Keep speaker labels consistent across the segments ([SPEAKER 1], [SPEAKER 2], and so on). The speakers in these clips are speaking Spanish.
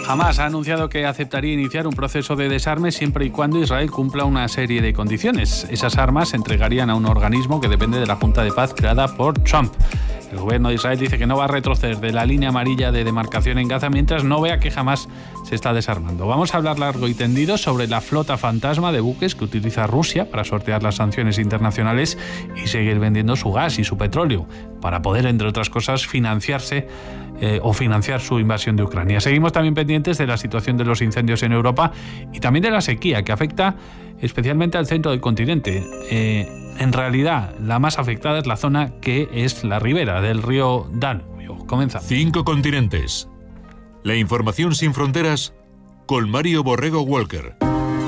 [SPEAKER 1] Hamás ha anunciado que aceptaría iniciar un proceso de desarme siempre y cuando Israel cumpla una serie de condiciones. Esas armas se entregarían a un organismo que depende de la Junta de Paz creada por Trump. El gobierno de Israel dice que no va a retroceder de la línea amarilla de demarcación en Gaza mientras no vea que Hamás se está desarmando. Vamos a hablar largo y tendido sobre la flota fantasma de buques que utiliza Rusia para sortear las sanciones internacionales y seguir vendiendo su gas y su petróleo para poder, entre otras cosas, financiar su invasión de Ucrania. Seguimos también pendientes de la situación de los incendios en Europa y también de la sequía que afecta especialmente al centro del continente. En realidad, la más afectada es la zona que es la ribera del río Danubio. Comenzamos.
[SPEAKER 2] 5 continentes. La información sin fronteras con Mario Borrego Walker.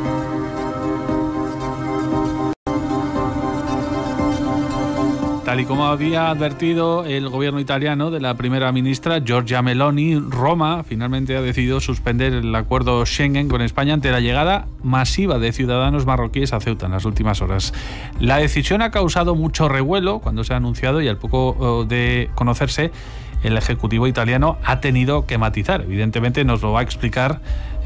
[SPEAKER 1] Tal y como había advertido el gobierno italiano de la primera ministra Giorgia Meloni, Roma finalmente ha decidido suspender el acuerdo Schengen con España ante la llegada masiva de ciudadanos marroquíes a Ceuta en las últimas horas. La decisión ha causado mucho revuelo cuando se ha anunciado y al poco de conocerse, el Ejecutivo italiano ha tenido que matizar. Evidentemente nos lo va a explicar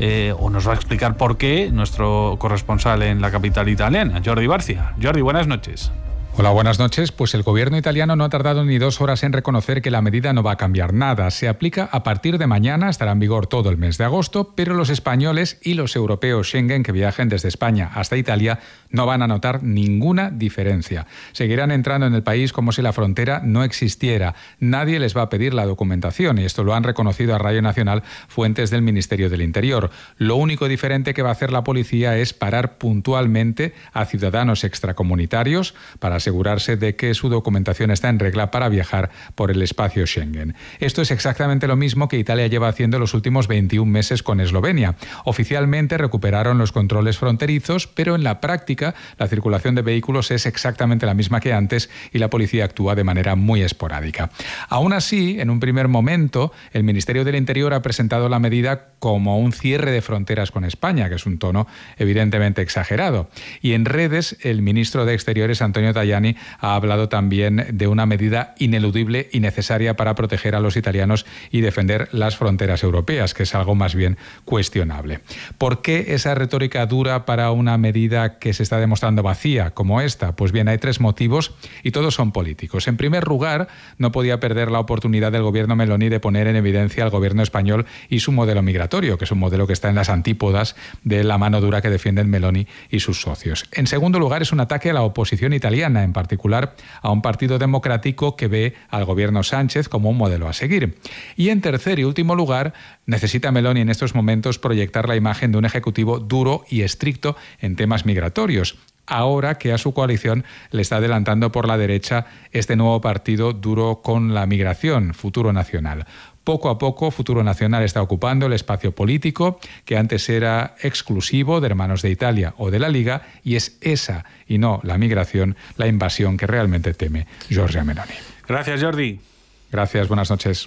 [SPEAKER 1] por qué nuestro corresponsal en la capital italiana, Jordi Barcia. Jordi, buenas noches.
[SPEAKER 3] Hola, buenas noches. Pues el gobierno italiano no ha tardado ni 2 horas en reconocer que la medida no va a cambiar nada. Se aplica a partir de mañana, estará en vigor todo el mes de agosto, pero los españoles y los europeos Schengen que viajen desde España hasta Italia no van a notar ninguna diferencia. Seguirán entrando en el país como si la frontera no existiera. Nadie les va a pedir la documentación y esto lo han reconocido a Radio Nacional fuentes del Ministerio del Interior. Lo único diferente que va a hacer la policía es parar puntualmente a ciudadanos extracomunitarios para asegurarse de que su documentación está en regla para viajar por el espacio Schengen. Esto es exactamente lo mismo que Italia lleva haciendo los últimos 21 meses con Eslovenia. Oficialmente recuperaron los controles fronterizos, pero en la práctica la circulación de vehículos es exactamente la misma que antes y la policía actúa de manera muy esporádica. Aún así, en un primer momento, el Ministerio del Interior ha presentado la medida como un cierre de fronteras con España, que es un tono evidentemente exagerado. Y en redes, el ministro de Exteriores, Antonio Tajani, ha hablado también de una medida ineludible y necesaria para proteger a los italianos y defender las fronteras europeas, que es algo más bien cuestionable. ¿Por qué esa retórica dura para una medida que se está demostrando vacía como esta? Pues bien, hay 3 motivos y todos son políticos. En primer lugar, no podía perder la oportunidad del gobierno Meloni de poner en evidencia al gobierno español y su modelo migratorio, que es un modelo que está en las antípodas de la mano dura que defienden Meloni y sus socios. En segundo lugar, es un ataque a la oposición italiana, en particular a un partido democrático que ve al gobierno Sánchez como un modelo a seguir. Y en tercer y último lugar, necesita Meloni en estos momentos proyectar la imagen de un ejecutivo duro y estricto en temas migratorios, ahora que a su coalición le está adelantando por la derecha este nuevo partido duro con la migración, Futuro Nacional. Poco a poco, Futuro Nacional está ocupando el espacio político que antes era exclusivo de Hermanos de Italia o de la Liga, y es esa, y no la migración, la invasión que realmente teme Giorgia Meloni.
[SPEAKER 1] Gracias, Jordi.
[SPEAKER 3] Gracias, buenas noches.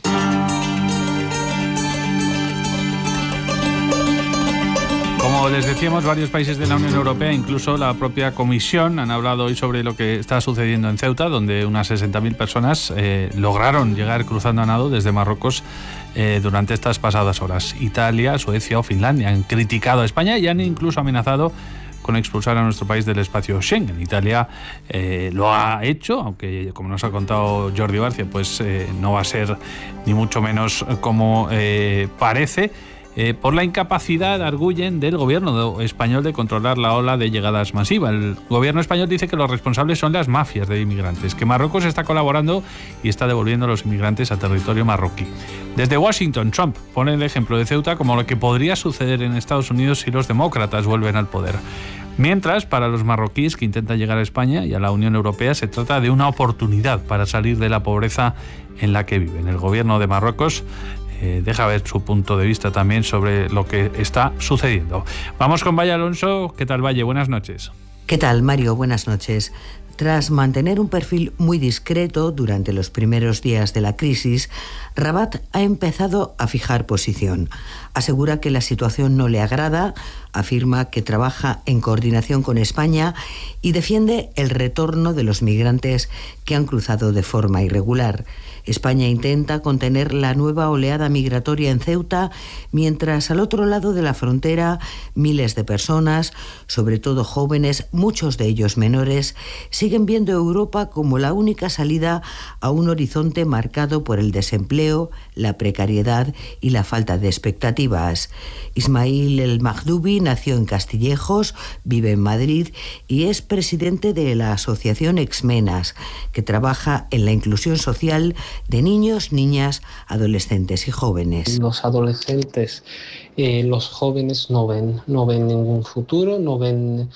[SPEAKER 1] Como les decíamos, varios países de la Unión Europea, incluso la propia Comisión, han hablado hoy sobre lo que está sucediendo en Ceuta, donde unas 60.000 personas lograron llegar cruzando a nado desde Marruecos durante estas pasadas horas. Italia, Suecia o Finlandia han criticado a España y han incluso amenazado con expulsar a nuestro país del espacio Schengen. Italia lo ha hecho, aunque como nos ha contado Jordi Barcia, pues no va a ser ni mucho menos como parece. Por la incapacidad, arguyen, del gobierno español de controlar la ola de llegadas masiva. El gobierno español dice que los responsables son las mafias de inmigrantes, que Marruecos está colaborando y está devolviendo a los inmigrantes a territorio marroquí. Desde Washington, Trump pone el ejemplo de Ceuta como lo que podría suceder en Estados Unidos si los demócratas vuelven al poder. Mientras, para los marroquíes que intentan llegar a España y a la Unión Europea, se trata de una oportunidad para salir de la pobreza en la que viven. El gobierno de Marruecos deja ver su punto de vista también sobre lo que está sucediendo. Vamos con Valle Alonso. ¿Qué tal, Valle? Buenas noches.
[SPEAKER 4] ¿Qué tal, Mario? Buenas noches. Tras mantener un perfil muy discreto durante los primeros días de la crisis, Rabat ha empezado a fijar posición. Asegura que la situación no le agrada, afirma que trabaja en coordinación con España y defiende el retorno de los migrantes que han cruzado de forma irregular. España intenta contener la nueva oleada migratoria en Ceuta, mientras al otro lado de la frontera miles de personas, sobre todo jóvenes, muchos de ellos menores, siguen viendo Europa como la única salida a un horizonte marcado por el desempleo, la precariedad y la falta de expectativas. Ismail El Mahdoubi nació en Castillejos, vive en Madrid y es presidente de la asociación Exmenas, que trabaja en la inclusión social de niños, niñas, adolescentes y jóvenes.
[SPEAKER 5] Los adolescentes, los jóvenes no ven ningún futuro, no ven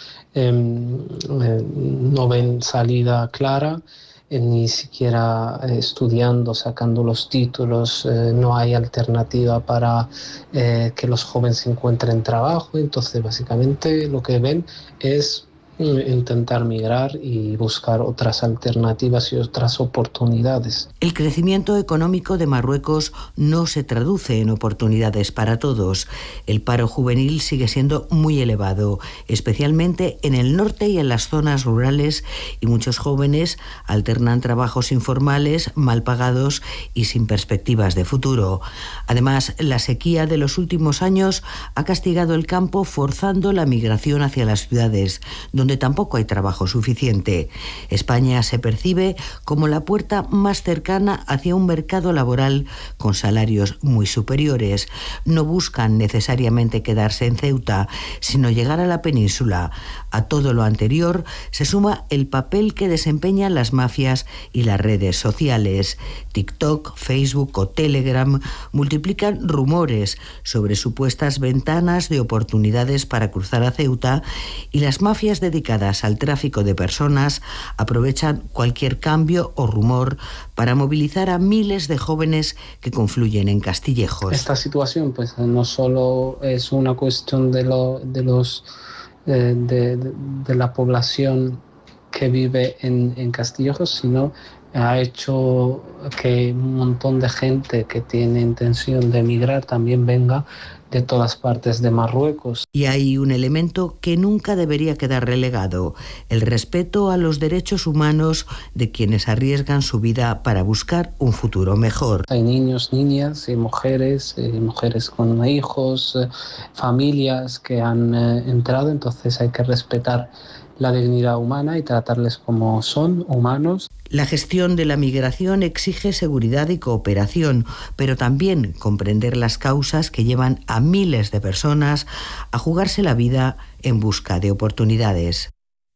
[SPEAKER 5] salida clara, ni siquiera estudiando, sacando los títulos, no hay alternativa para que los jóvenes encuentren trabajo. Entonces básicamente lo que ven es intentar migrar y buscar otras alternativas y otras oportunidades.
[SPEAKER 4] El crecimiento económico de Marruecos no se traduce en oportunidades para todos. El paro juvenil sigue siendo muy elevado, especialmente en el norte y en las zonas rurales, y muchos jóvenes alternan trabajos informales, mal pagados y sin perspectivas de futuro. Además, la sequía de los últimos años ha castigado el campo, forzando la migración hacia las ciudades, donde tampoco hay trabajo suficiente. España se percibe como la puerta más cercana hacia un mercado laboral con salarios muy superiores. No buscan necesariamente quedarse en Ceuta, sino llegar a la península. A todo lo anterior se suma el papel que desempeñan las mafias y las redes sociales. TikTok, Facebook o Telegram multiplican rumores sobre supuestas ventanas de oportunidades para cruzar a Ceuta, y las mafias dedicadas al tráfico de personas aprovechan cualquier cambio o rumor para movilizar a miles de jóvenes que confluyen en Castillejos.
[SPEAKER 5] Esta situación pues no solo es una cuestión de la población que vive en Castillejos, sino ha hecho que un montón de gente que tiene intención de emigrar también venga de todas partes de Marruecos.
[SPEAKER 4] Y hay un elemento que nunca debería quedar relegado: el respeto a los derechos humanos de quienes arriesgan su vida para buscar un futuro mejor.
[SPEAKER 5] Hay niños, niñas y mujeres con hijos, familias que han entrado, entonces hay que respetar la dignidad humana y tratarles como son, humanos.
[SPEAKER 4] La gestión de la migración exige seguridad y cooperación, pero también comprender las causas que llevan a miles de personas a jugarse la vida en busca de oportunidades.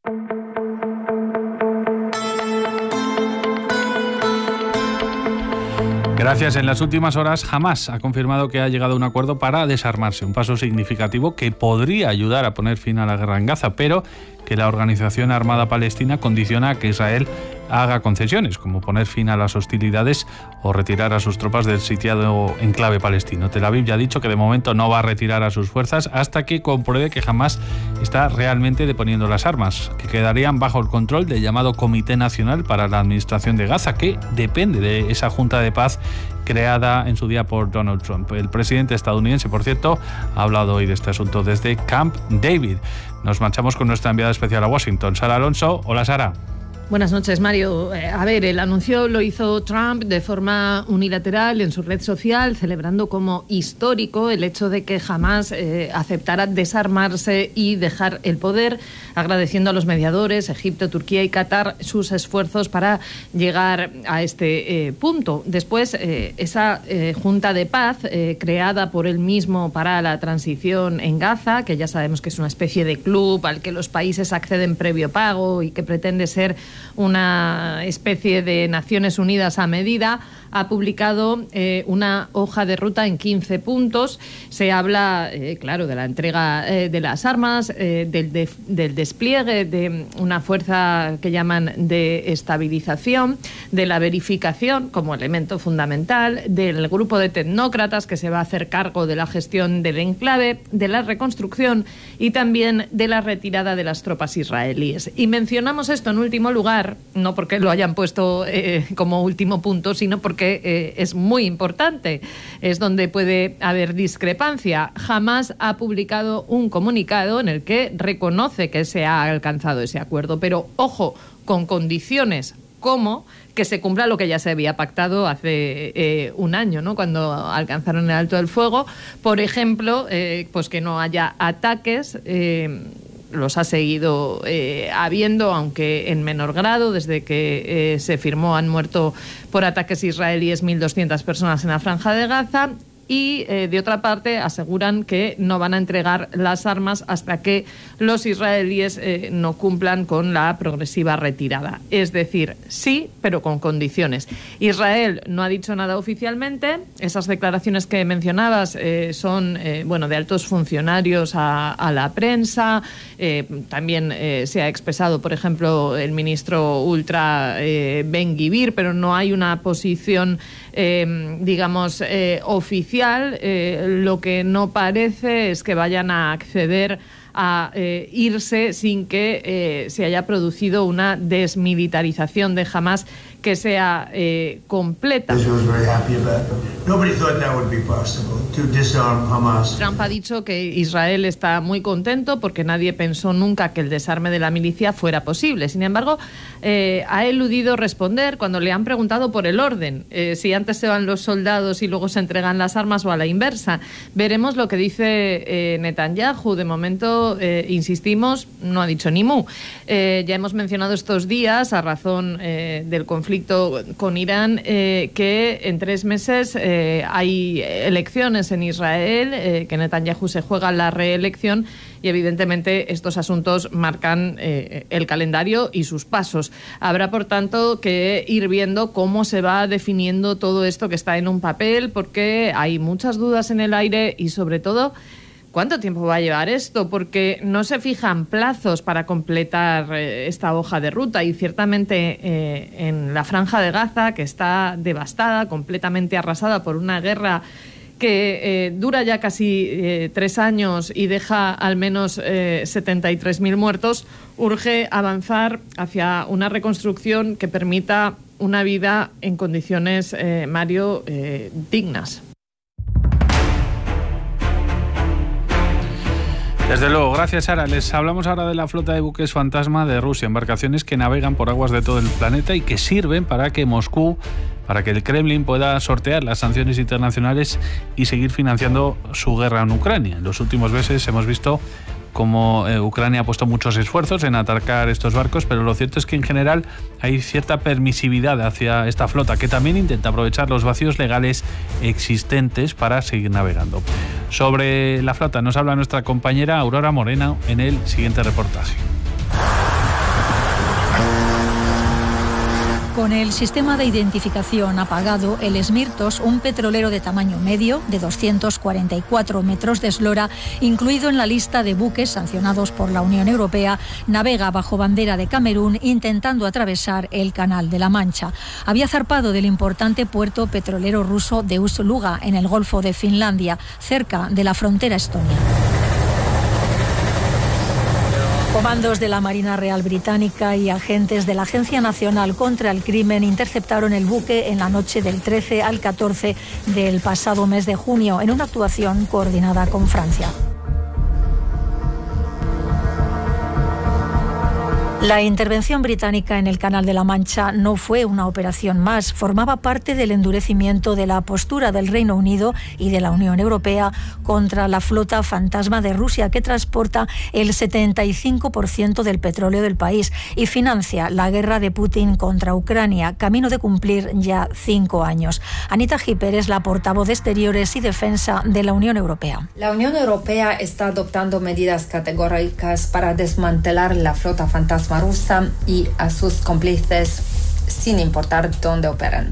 [SPEAKER 1] Gracias. En las últimas horas, Hamás ha confirmado que ha llegado a un acuerdo para desarmarse, un paso significativo que podría ayudar a poner fin a la guerra en Gaza, pero que la Organización Armada Palestina condiciona a que Israel haga concesiones, como poner fin a las hostilidades o retirar a sus tropas del sitiado enclave palestino. Tel Aviv ya ha dicho que de momento no va a retirar a sus fuerzas hasta que compruebe que Hamás está realmente deponiendo las armas, que quedarían bajo el control del llamado Comité Nacional para la Administración de Gaza, que depende de esa Junta de Paz creada en su día por Donald Trump. El presidente estadounidense, por cierto, ha hablado hoy de este asunto desde Camp David. Nos marchamos con nuestra enviada especial a Washington, Sara Alonso. Hola, Sara.
[SPEAKER 6] Buenas noches, Mario. A ver, el anuncio lo hizo Trump de forma unilateral en su red social, celebrando como histórico el hecho de que Hamás aceptara desarmarse y dejar el poder, agradeciendo a los mediadores, Egipto, Turquía y Qatar, sus esfuerzos para llegar a este punto. Después, esa Junta de Paz, creada por él mismo para la transición en Gaza, que ya sabemos que es una especie de club al que los países acceden previo pago y que pretende ser una especie de Naciones Unidas a medida, ha publicado una hoja de ruta en 15 puntos. Se habla, claro, de la entrega de las armas, del despliegue de una fuerza que llaman de estabilización, de la verificación como elemento fundamental, del grupo de tecnócratas que se va a hacer cargo de la gestión del enclave, de la reconstrucción y también de la retirada de las tropas israelíes. Y mencionamos esto en último lugar, no porque lo hayan puesto como último punto, sino porque es muy importante. Es donde puede haber discrepancia. Hamás ha publicado un comunicado en el que reconoce que se ha alcanzado ese acuerdo, pero ojo, con condiciones como que se cumpla lo que ya se había pactado hace un año, ¿no? Cuando alcanzaron el alto del fuego. Por ejemplo, pues que no haya ataques. Los ha seguido habiendo, aunque en menor grado. Desde que se firmó han muerto por ataques israelíes 1.200 personas en la Franja de Gaza. Y, de otra parte, aseguran que no van a entregar las armas hasta que los israelíes no cumplan con la progresiva retirada. Es decir, sí, pero con condiciones. Israel no ha dicho nada oficialmente. Esas declaraciones que mencionabas son de altos funcionarios a la prensa. También se ha expresado, por ejemplo, el ministro ultra Ben Gvir, pero no hay una posición oficial. Lo que no parece es que vayan a acceder a irse sin que se haya producido una desmilitarización de Hamás que sea completa. Trump ha dicho que Israel está muy contento porque nadie pensó nunca que el desarme de la milicia fuera posible. Sin embargo, ha eludido responder cuando le han preguntado por el orden, si antes se van los soldados y luego se entregan las armas o a la inversa. Veremos lo que dice Netanyahu. De momento, insistimos, no ha dicho ni mu. Ya hemos mencionado estos días, a razón del conflicto con Irán, que en 3 meses hay elecciones en Israel, que Netanyahu se juega la reelección y evidentemente estos asuntos marcan el calendario y sus pasos. Habrá, por tanto, que ir viendo cómo se va definiendo todo esto que está en un papel, porque hay muchas dudas en el aire y, sobre todo, ¿cuánto tiempo va a llevar esto? Porque no se fijan plazos para completar esta hoja de ruta y ciertamente en la Franja de Gaza, que está devastada, completamente arrasada por una guerra que dura ya casi 3 años y deja al menos 73.000 muertos, urge avanzar hacia una reconstrucción que permita una vida en condiciones, Mario, dignas.
[SPEAKER 1] Desde luego, gracias, Sara. Les hablamos ahora de la flota de buques fantasma de Rusia, embarcaciones que navegan por aguas de todo el planeta y que sirven para que el Kremlin pueda sortear las sanciones internacionales y seguir financiando su guerra en Ucrania. En los últimos meses hemos visto cómo Ucrania ha puesto muchos esfuerzos en atacar estos barcos, pero lo cierto es que en general hay cierta permisividad hacia esta flota, que también intenta aprovechar los vacíos legales existentes para seguir navegando. Sobre la flota nos habla nuestra compañera Aurora Moreno en el siguiente reportaje.
[SPEAKER 7] Con el sistema de identificación apagado, el Smirtos, un petrolero de tamaño medio, de 244 metros de eslora, incluido en la lista de buques sancionados por la Unión Europea, navega bajo bandera de Camerún intentando atravesar el Canal de la Mancha. Había zarpado del importante puerto petrolero ruso de Ust-Luga, en el Golfo de Finlandia, cerca de la frontera estonia. Comandos de la Marina Real Británica y agentes de la Agencia Nacional contra el Crimen interceptaron el buque en la noche del 13 al 14 del pasado mes de junio, en una actuación coordinada con Francia. La intervención británica en el Canal de la Mancha no fue una operación más, formaba parte del endurecimiento de la postura del Reino Unido y de la Unión Europea contra la flota fantasma de Rusia, que transporta el 75% del petróleo del país y financia la guerra de Putin contra Ucrania, camino de cumplir ya 5 años. Anita Hipper es la portavoz de Exteriores y Defensa de la Unión Europea.
[SPEAKER 8] La Unión Europea está adoptando medidas categóricas para desmantelar la flota fantasma rusa y a sus cómplices, sin importar dónde operan.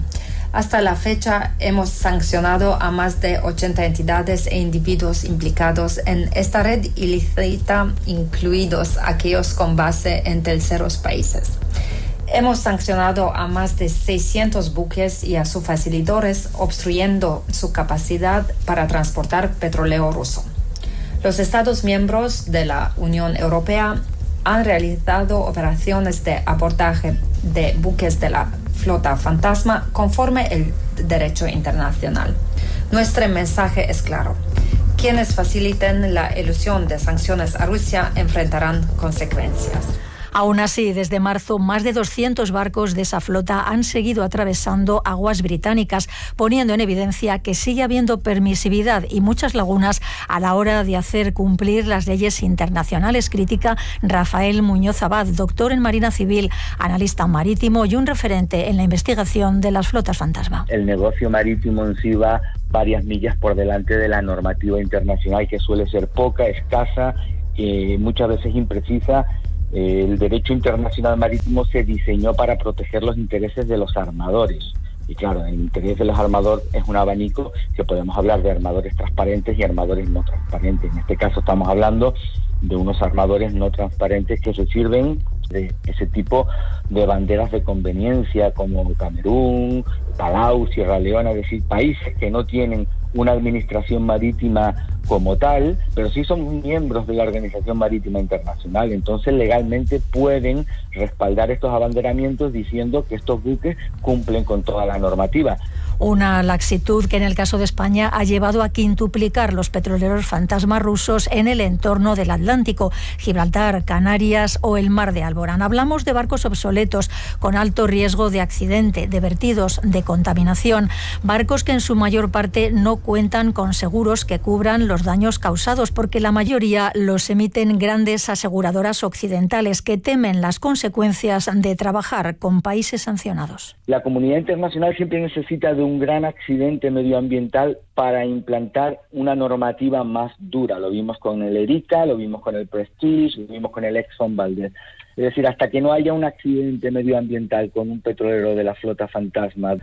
[SPEAKER 8] Hasta la fecha hemos sancionado a más de 80 entidades e individuos implicados en esta red ilícita, incluidos aquellos con base en terceros países. Hemos sancionado a más de 600 buques y a sus facilitadores, obstruyendo su capacidad para transportar petróleo ruso. Los Estados miembros de la Unión Europea han realizado operaciones de abordaje de buques de la flota fantasma conforme el derecho internacional. Nuestro mensaje es claro. Quienes faciliten la elusión de sanciones a Rusia enfrentarán consecuencias.
[SPEAKER 7] Aún así, desde marzo, más de 200 barcos de esa flota han seguido atravesando aguas británicas, poniendo en evidencia que sigue habiendo permisividad y muchas lagunas a la hora de hacer cumplir las leyes internacionales, critica Rafael Muñoz Abad, doctor en Marina Civil, analista marítimo y un referente en la investigación de las flotas fantasma.
[SPEAKER 9] El negocio marítimo en sí va varias millas por delante de la normativa internacional, que suele ser poca, escasa, muchas veces imprecisa. El derecho internacional marítimo se diseñó para proteger los intereses de los armadores. Y claro, el interés de los armadores es un abanico que podemos hablar de armadores transparentes y armadores no transparentes. En este caso estamos hablando de unos armadores no transparentes que se sirven de ese tipo de banderas de conveniencia como Camerún, Palau, Sierra Leona, es decir, países que no tienen una administración marítima como tal, pero sí son miembros de la Organización Marítima Internacional. Entonces legalmente pueden respaldar estos abanderamientos diciendo que estos buques cumplen con toda la normativa.
[SPEAKER 7] Una laxitud que en el caso de España ha llevado a quintuplicar los petroleros fantasma rusos en el entorno del Atlántico, Gibraltar, Canarias o el Mar de Alborán. Hablamos de barcos obsoletos con alto riesgo de accidente, de vertidos, de contaminación, barcos que en su mayor parte no cuentan con seguros que cubran los daños causados, porque la mayoría los emiten grandes aseguradoras occidentales que temen las consecuencias de trabajar con países sancionados.
[SPEAKER 9] La comunidad internacional siempre necesita de un gran accidente medioambiental para implantar una normativa más dura. Lo vimos con el Erika, lo vimos con el Prestige, lo vimos con el Exxon Valdez. Es decir, hasta que no haya un accidente medioambiental con un petrolero de la flota fantasma,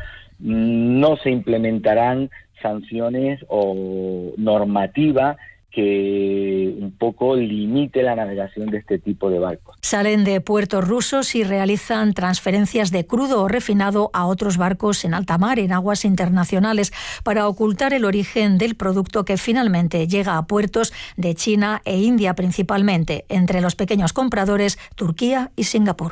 [SPEAKER 9] no se implementarán sanciones o normativa que un poco limite la navegación de este tipo de barcos.
[SPEAKER 7] Salen de puertos rusos y realizan transferencias de crudo o refinado a otros barcos en alta mar, en aguas internacionales, para ocultar el origen del producto que finalmente llega a puertos de China e India principalmente, entre los pequeños compradores Turquía y Singapur.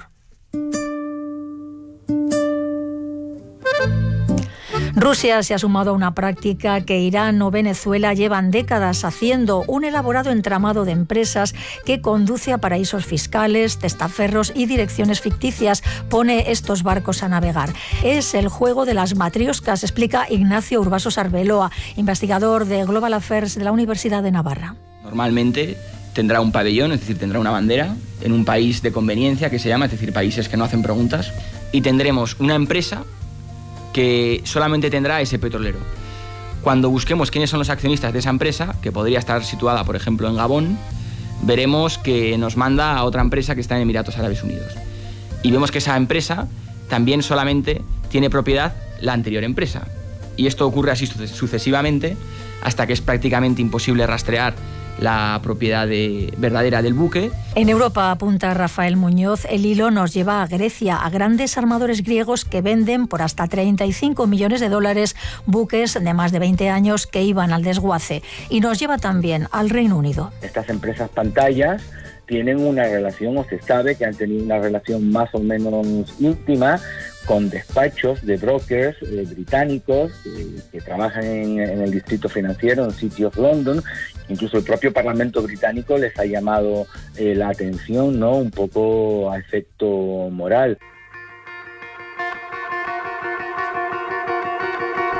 [SPEAKER 7] Rusia se ha sumado a una práctica que Irán o Venezuela llevan décadas haciendo, un elaborado entramado de empresas que conduce a paraísos fiscales, testaferros y direcciones ficticias, pone estos barcos a navegar. Es el juego de las matrioscas, explica Ignacio Urbasos Arbeloa, investigador de Global Affairs de la Universidad de Navarra.
[SPEAKER 10] Normalmente tendrá un pabellón, es decir, tendrá una bandera en un país de conveniencia que se llama, es decir, países que no hacen preguntas, y tendremos una empresa que solamente tendrá ese petrolero. Cuando busquemos quiénes son los accionistas de esa empresa, que podría estar situada, por ejemplo, en Gabón, veremos que nos manda a otra empresa que está en Emiratos Árabes Unidos. Y vemos que esa empresa también solamente tiene propiedad la anterior empresa. Y esto ocurre así sucesivamente hasta que es prácticamente imposible rastrear la propiedad verdadera del buque.
[SPEAKER 7] En Europa, apunta Rafael Muñoz, el hilo nos lleva a Grecia, a grandes armadores griegos que venden por hasta 35 millones de dólares buques de más de 20 años que iban al desguace. Y nos lleva también al Reino Unido.
[SPEAKER 9] Estas empresas pantallas tienen una relación, o se sabe que han tenido una relación más o menos íntima con despachos de brokers británicos que trabajan en el distrito financiero, en City of London. Incluso el propio Parlamento británico les ha llamado la atención, ¿no?, un poco a efecto moral.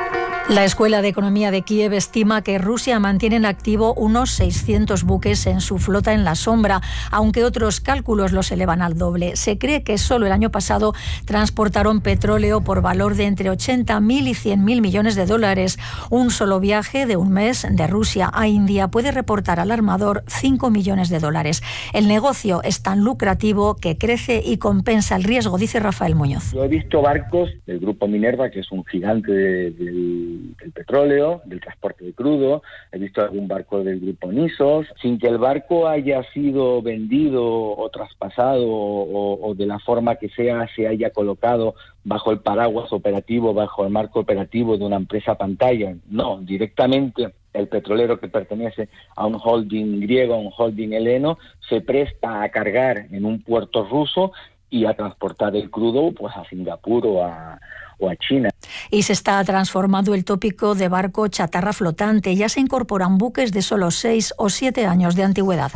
[SPEAKER 7] La Escuela de Economía de Kiev estima que Rusia mantiene en activo unos 600 buques en su flota en la sombra, aunque otros cálculos los elevan al doble. Se cree que solo el año pasado transportaron petróleo por valor de entre 80.000 y 100.000 millones de dólares. Un solo viaje de un mes de Rusia a India puede reportar al armador 5 millones de dólares. El negocio es tan lucrativo que crece y compensa el riesgo, dice Rafael Muñoz.
[SPEAKER 9] Yo he visto barcos del grupo Minerva, que es un gigante del petróleo, del transporte de crudo. He visto algún barco del grupo Nisos, sin que el barco haya sido vendido o traspasado o de la forma que sea, se haya colocado bajo el paraguas operativo, bajo el marco operativo de una empresa pantalla. No, directamente el petrolero, que pertenece a un holding griego, a un holding heleno, se presta a cargar en un puerto ruso y a transportar el crudo pues a Singapur o a China.
[SPEAKER 7] Y se está transformando el tópico de barco chatarra flotante. Ya se incorporan buques de solo 6 o 7 años de antigüedad.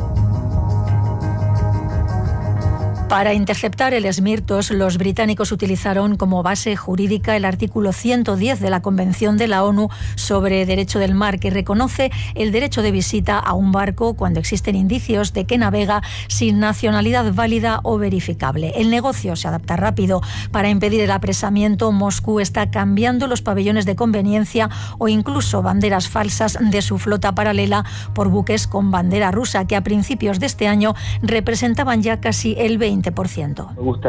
[SPEAKER 7] Para interceptar el Smirtos, los británicos utilizaron como base jurídica el artículo 110 de la Convención de la ONU sobre Derecho del Mar, que reconoce el derecho de visita a un barco cuando existen indicios de que navega sin nacionalidad válida o verificable. El negocio se adapta rápido. Para impedir el apresamiento, Moscú está cambiando los pabellones de conveniencia o incluso banderas falsas de su flota paralela por buques con bandera rusa, que a principios de este año representaban ya casi el 20%.
[SPEAKER 9] Me gusta